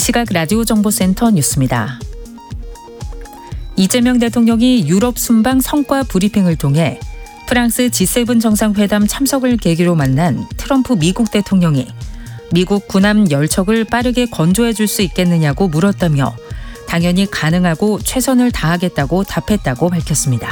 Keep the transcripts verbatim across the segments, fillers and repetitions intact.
시각 라디오 정보센터 뉴스입니다. 이재명 대통령이 유럽 순방 성과 브리핑을 통해 프랑스 지 세븐 정상회담 참석을 계기로 만난 트럼프 미국 대통령이 미국 군함 열 척을 빠르게 건조해 줄 수 있겠느냐고 물었다며 당연히 가능하고 최선을 다하겠다고 답했다고 밝혔습니다.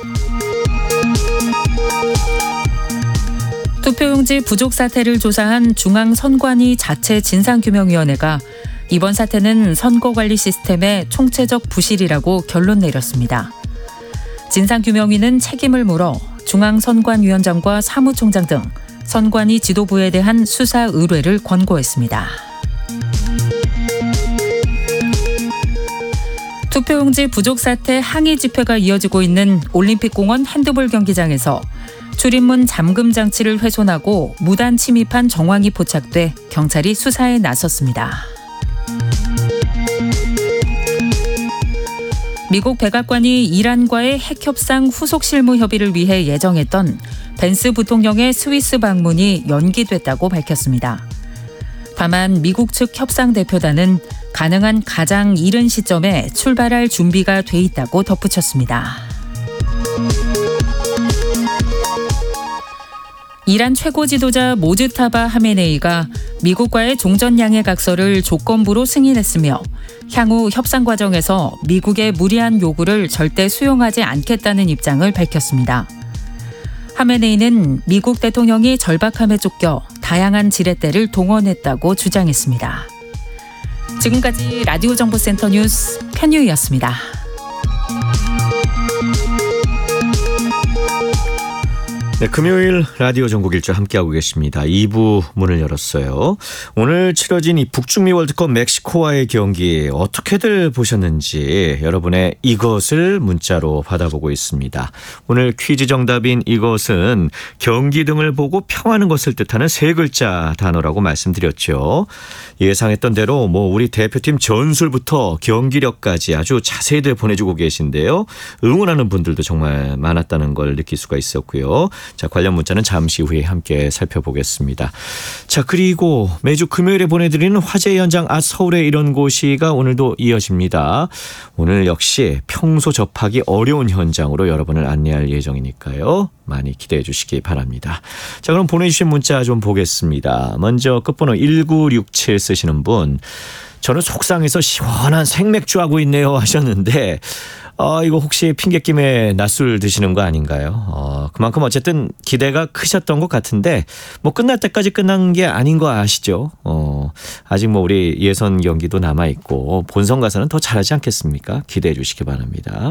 투표용지 부족 사태를 조사한 중앙선관위 자체 진상규명위원회가 이번 사태는 선거관리 시스템의 총체적 부실이라고 결론 내렸습니다. 진상규명위는 책임을 물어 중앙선관위원장과 사무총장 등 선관위 지도부에 대한 수사 의뢰를 권고했습니다. 투표용지 부족 사태 항의 집회가 이어지고 있는 올림픽공원 핸드볼 경기장에서 출입문 잠금 장치를 훼손하고 무단 침입한 정황이 포착돼 경찰이 수사에 나섰습니다. 미국 백악관이 이란과의 핵협상 후속 실무 협의를 위해 예정했던 벤스 부통령의 스위스 방문이 연기됐다고 밝혔습니다. 다만 미국 측 협상 대표단은 가능한 가장 이른 시점에 출발할 준비가 돼 있다고 덧붙였습니다. 이란 최고 지도자 모즈타바 하메네이가 미국과의 종전양해 각서를 조건부로 승인했으며 향후 협상 과정에서 미국의 무리한 요구를 절대 수용하지 않겠다는 입장을 밝혔습니다. 하메네이는 미국 대통령이 절박함에 쫓겨 다양한 지렛대를 동원했다고 주장했습니다. 지금까지 라디오 정보센터 뉴스 편유였습니다. 네, 금요일 라디오 전국 일주 함께하고 계십니다. 이 부 문을 열었어요. 오늘 치러진 이 북중미 월드컵 멕시코와의 경기 어떻게들 보셨는지 여러분의 이것을 문자로 받아보고 있습니다. 오늘 퀴즈 정답인 이것은 경기 등을 보고 평하는 것을 뜻하는 세 글자 단어라고 말씀드렸죠. 예상했던 대로 뭐 우리 대표팀 전술부터 경기력까지 아주 자세히들 보내주고 계신데요. 응원하는 분들도 정말 많았다는 걸 느낄 수가 있었고요. 자, 관련 문자는 잠시 후에 함께 살펴보겠습니다. 자, 그리고 매주 금요일에 보내드리는 화제 현장 아 서울의 이런 곳이가 오늘도 이어집니다. 오늘 역시 평소 접하기 어려운 현장으로 여러분을 안내할 예정이니까요. 많이 기대해 주시기 바랍니다. 자, 그럼 보내주신 문자 좀 보겠습니다. 먼저 끝번호 일구육칠 쓰시는 분. 저는 속상해서 시원한 생맥주 하고 있네요 하셨는데 어, 이거 혹시 핑계김에 낮술 드시는 거 아닌가요? 어, 그만큼 어쨌든 기대가 크셨던 것 같은데 뭐 끝날 때까지 끝난 게 아닌 거 아시죠? 어, 아직 뭐 우리 예선 경기도 남아있고 본선 가서는 더 잘하지 않겠습니까? 기대해 주시기 바랍니다.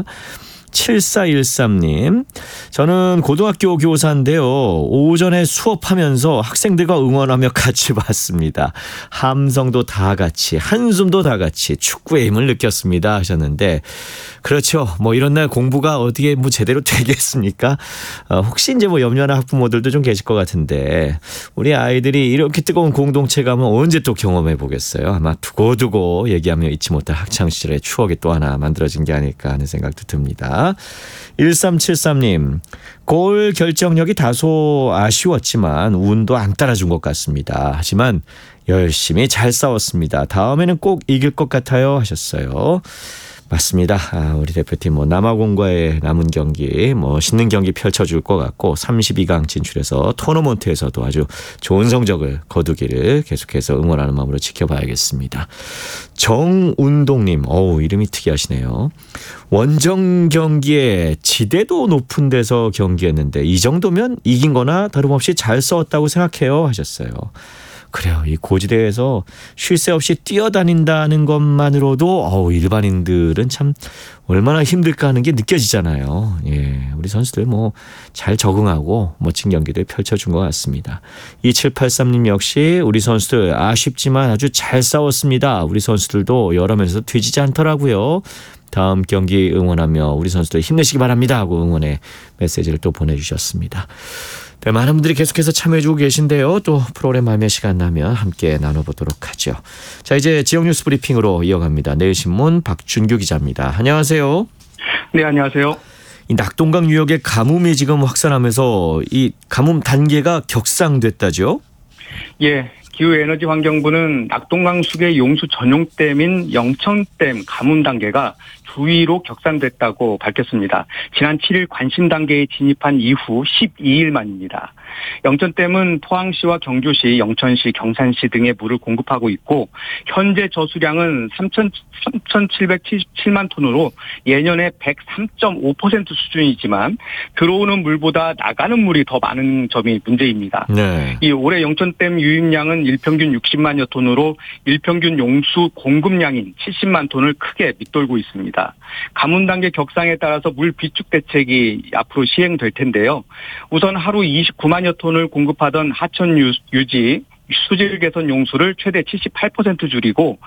칠사일삼 님, 저는 고등학교 교사인데요. 오전에 수업하면서 학생들과 응원하며 같이 봤습니다. 함성도 다 같이, 한숨도 다 같이 축구의 힘을 느꼈습니다 하셨는데 그렇죠. 뭐 이런 날 공부가 어디에 뭐 제대로 되겠습니까? 어, 혹시 이제 뭐 염려하는 학부모들도 좀 계실 것 같은데 우리 아이들이 이렇게 뜨거운 공동체감은 언제 또 경험해 보겠어요. 아마 두고두고 얘기하며 잊지 못할 학창시절의 추억이 또 하나 만들어진 게 아닐까 하는 생각도 듭니다. 일삼칠삼 님, 골 결정력이 다소 아쉬웠지만 운도 안 따라준 것 같습니다. 하지만 열심히 잘 싸웠습니다. 다음에는 꼭 이길 것 같아요 하셨어요. 맞습니다. 아, 우리 대표팀 뭐 남아공과의 남은 경기 멋있는 경기 펼쳐줄 것 같고 삼십이 강 진출해서 토너먼트에서도 아주 좋은 성적을 거두기를 계속해서 응원하는 마음으로 지켜봐야겠습니다. 정운동님, 어우 이름이 특이하시네요. 원정 경기에 지대도 높은 데서 경기했는데 이 정도면 이긴 거나 다름없이 잘 싸웠다고 생각해요 하셨어요. 그래요. 이 고지대에서 쉴 새 없이 뛰어다닌다는 것만으로도 어우, 일반인들은 참 얼마나 힘들까 하는 게 느껴지잖아요. 예, 우리 선수들 뭐 잘 적응하고 멋진 경기를 펼쳐준 것 같습니다. 이칠팔삼 님 역시 우리 선수들 아쉽지만 아주 잘 싸웠습니다. 우리 선수들도 여러 면에서 뒤지지 않더라고요. 다음 경기 응원하며 우리 선수들 힘내시기 바랍니다 하고 응원의 메시지를 또 보내주셨습니다. 네, 많은 분들이 계속해서 참여해주고 계신데요. 또 프로그램 말미에 시간 나면 함께 나눠보도록 하죠. 자, 이제 지역 뉴스 브리핑으로 이어갑니다. 내일신문 박준규 기자입니다. 안녕하세요. 네, 안녕하세요. 이 낙동강 유역의 가뭄이 지금 확산하면서 이 가뭄 단계가 격상됐다죠? 예, 기후에너지환경부는 낙동강 수계 용수 전용댐인 영천댐 가문 단계가 주위로 격상됐다고 밝혔습니다. 지난 칠 일 관심 단계에 진입한 이후 십이 일 만입니다. 영천댐은 포항시와 경주시, 영천시, 경산시 등의 물을 공급하고 있고 현재 저수량은 삼천칠백칠십칠만 톤으로 예년에 백삼 점 오 퍼센트 수준이지만 들어오는 물보다 나가는 물이 더 많은 점이 문제입니다. 네. 이 올해 영천댐 유입량은 일평균 육십만여 톤으로 일평균 용수 공급량인 칠십만 톤을 크게 밑돌고 있습니다. 가문 단계 격상에 따라서 물 비축 대책이 앞으로 시행될 텐데요. 우선 하루 이십구만여 톤을 공급하던 하천 유지 수질 개선 용수를 최대 칠십팔 퍼센트 줄이고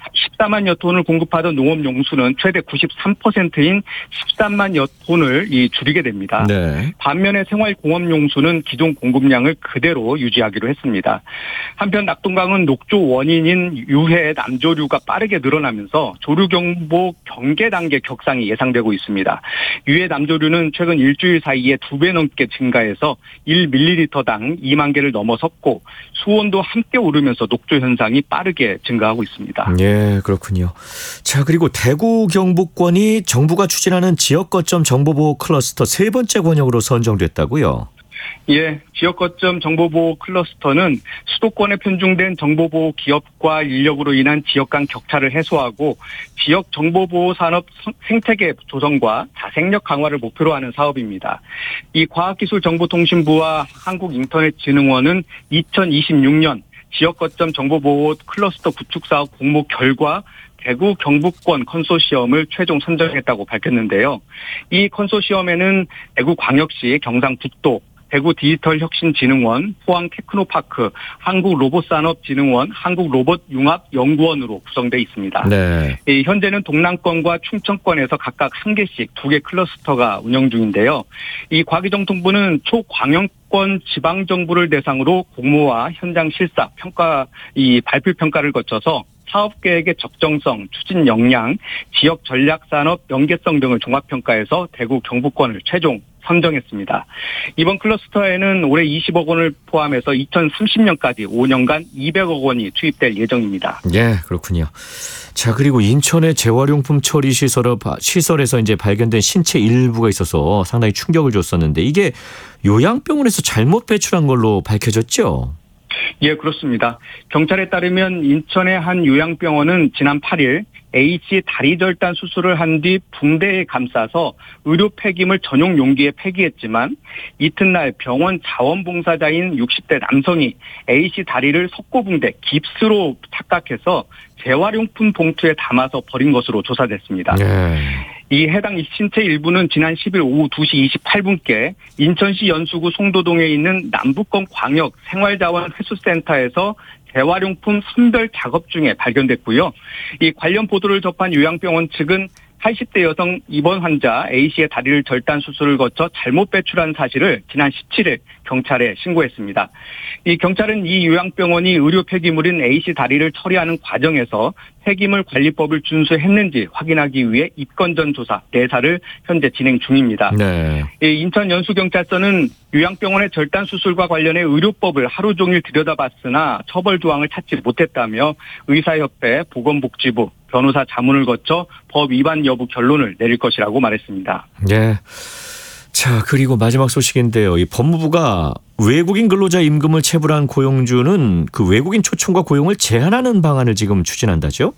십사만여 톤을 공급하던 농업 용수는 최대 구십삼 퍼센트인 십삼만여 톤을 줄이게 됩니다. 네. 반면에 생활공업 용수는 기존 공급량을 그대로 유지하기로 했습니다. 한편 낙동강은 녹조 원인인 유해 남조류가 빠르게 늘어나면서 조류경보 경계 단계 격상이 예상되고 있습니다. 유해 남조류는 최근 일주일 사이에 두 배 넘게 증가해서 일 밀리리터당 이만 개를 넘어섰고 수온도 함께 오르면서 녹조 현상이 빠르게 증가하고 있습니다. 예, 그렇군요. 자, 그리고 대구 경북권이 정부가 추진하는 지역 거점 정보보호 클러스터 세 번째 권역으로 선정됐다고요? 예, 지역 거점 정보보호 클러스터는 수도권에 편중된 정보보호 기업과 인력으로 인한 지역 간 격차를 해소하고 지역 정보보호 산업 생태계 조성과 자생력 강화를 목표로 하는 사업입니다. 이 과학기술정보통신부와 한국인터넷진흥원은 이천이십육 년 지역 거점 정보보호 클러스터 구축 사업 공모 결과 대구 경북권 컨소시엄을 최종 선정했다고 밝혔는데요. 이 컨소시엄에는 대구광역시, 경상북도, 대구 디지털혁신진흥원, 포항테크노파크, 한국로봇산업진흥원, 한국로봇융합연구원으로 구성돼 있습니다. 네. 현재는 동남권과 충청권에서 각각 한 개씩 두 개 클러스터가 운영 중인데요. 이 과기정통부는 초광역권 지방정부를 대상으로 공모와 현장 실사, 평가, 이 발표 평가를 거쳐서 사업계획의 적정성, 추진 역량, 지역 전략산업 연계성 등을 종합평가해서 대구 경북권을 최종 선정했습니다. 이번 클러스터에는 올해 이십억 원을 포함해서 이천삼십 년까지 오 년간 이백억 원이 투입될 예정입니다. 예, 그렇군요. 자, 그리고 인천의 재활용품 처리 시설, 시설에서 이제 발견된 신체 일부가 있어서 상당히 충격을 줬었는데 이게 요양병원에서 잘못 배출한 걸로 밝혀졌죠? 예, 그렇습니다. 경찰에 따르면 인천의 한 요양병원은 지난 팔 일 A씨 다리 절단 수술을 한 뒤 붕대에 감싸서 의료 폐기물 전용 용기에 폐기했지만 이튿날 병원 자원봉사자인 육십 대 남성이 A씨 다리를 석고붕대, 깁스로 착각해서 재활용품 봉투에 담아서 버린 것으로 조사됐습니다. 네. 이 해당 신체 일부는 지난 십 일 오후 두 시 이십팔 분께 인천시 연수구 송도동에 있는 남북권 광역 생활자원회수센터에서 재활용품 선별 작업 중에 발견됐고요. 이 관련 보도를 접한 요양병원 측은 팔십 대 여성 입원 환자 A씨의 다리를 절단 수술을 거쳐 잘못 배출한 사실을 지난 십칠 일 경찰에 신고했습니다. 이 경찰은 이 요양병원이 의료 폐기물인 A씨 다리를 처리하는 과정에서 폐기물 관리법을 준수했는지 확인하기 위해 입건전 조사, 내사를 현재 진행 중입니다. 네. 인천 연수경찰서는 요양병원의 절단 수술과 관련해 의료법을 하루 종일 들여다봤으나 처벌 조항을 찾지 못했다며 의사협회, 보건복지부, 변호사 자문을 거쳐 법 위반 여부 결론을 내릴 것이라고 말했습니다. 네. 자, 그리고 마지막 소식인데요. 이 법무부가 외국인 근로자 임금을 체불한 고용주는 그 외국인 초청과 고용을 제한하는 방안을 지금 추진한다죠?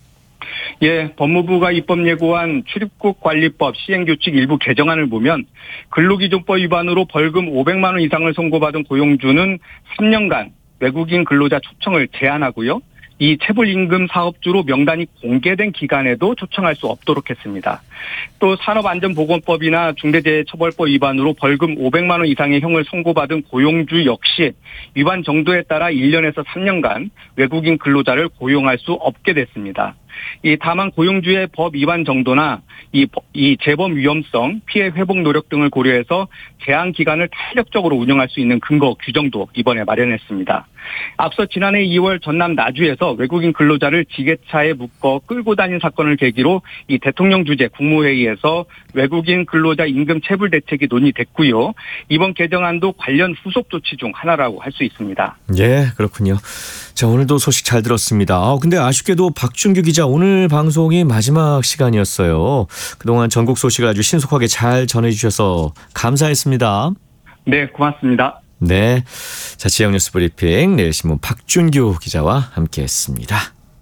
예, 법무부가 입법 예고한 출입국 관리법 시행규칙 일부 개정안을 보면 근로기준법 위반으로 벌금 오백만 원 이상을 선고받은 고용주는 삼 년간 외국인 근로자 초청을 제한하고요. 이 체불임금 사업주로 명단이 공개된 기간에도 초청할 수 없도록 했습니다. 또 산업안전보건법이나 중대재해처벌법 위반으로 벌금 오백만 원 이상의 형을 선고받은 고용주 역시 위반 정도에 따라 일 년에서 삼 년간 외국인 근로자를 고용할 수 없게 됐습니다. 이 다만 고용주의 법 위반 정도나 이, 이 재범 위험성, 피해 회복 노력 등을 고려해서 제한 기간을 탄력적으로 운영할 수 있는 근거 규정도 이번에 마련했습니다. 앞서 지난해 이월 전남 나주에서 외국인 근로자를 지게차에 묶어 끌고 다닌 사건을 계기로 이 대통령 주재 국무회의에서 외국인 근로자 임금 체불 대책이 논의됐고요. 이번 개정안도 관련 후속 조치 중 하나라고 할 수 있습니다. 예, 그렇군요. 자, 오늘도 소식 잘 들었습니다. 아, 근데 아쉽게도 박준규 기자 오늘 방송이 마지막 시간이었어요. 그동안 전국 소식을 아주 신속하게 잘 전해주셔서 감사했습니다. 네, 고맙습니다. 네. 자, 지역뉴스 브리핑 내일신문 박준규 기자와 함께했습니다.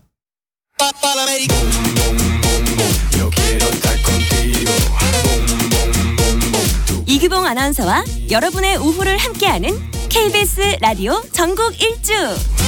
이규봉 아나운서와 여러분의 오후를 함께하는 케이비에스 라디오 전국 일주.